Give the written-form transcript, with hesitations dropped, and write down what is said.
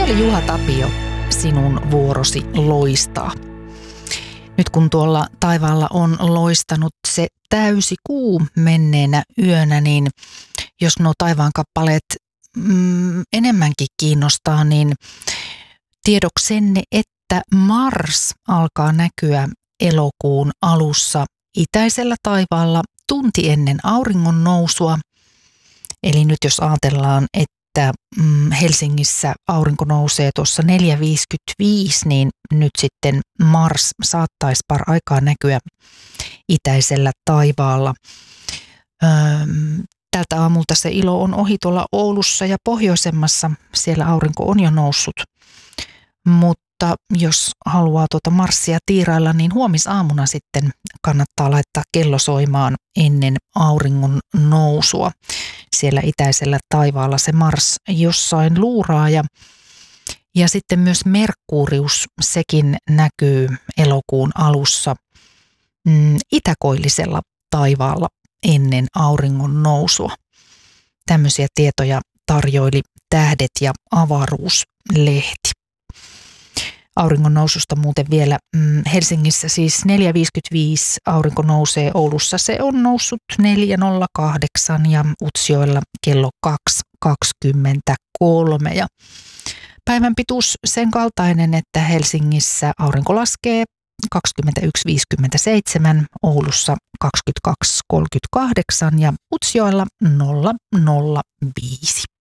Se oli Juha Tapio, sinun vuorosi loistaa. Nyt kun tuolla taivaalla on loistanut se täysi kuu menneenä yönä, niin jos nuo taivaan kappaleet enemmänkin kiinnostaa, niin tiedoksenne, että Mars alkaa näkyä elokuun alussa itäisellä taivaalla tunti ennen auringon nousua. Eli nyt jos ajatellaan, että Helsingissä aurinko nousee tuossa 4.55, niin nyt sitten Mars saattaisi paraikaa näkyä itäisellä taivaalla. Tältä aamulta se ilo on ohi tuolla Oulussa ja pohjoisemmassa. Siellä aurinko on jo noussut. Mutta jos haluaa tuota Marsia tiirailla, niin huomisaamuna sitten kannattaa laittaa kello soimaan ennen auringon nousua. Siellä itäisellä taivaalla se Mars jossain luuraa ja sitten myös Merkurius, sekin näkyy elokuun alussa itäkoillisella taivaalla ennen auringon nousua. Tämmöisiä tietoja tarjoili Tähdet ja avaruuslehti. Auringon noususta muuten vielä Helsingissä siis 4.55 aurinko nousee, Oulussa se on noussut 4.08 ja Utsjoella kello 2.23. Ja päivän pituus sen kaltainen, että Helsingissä aurinko laskee 21.57, Oulussa 22.38 ja Utsjoella 0.05.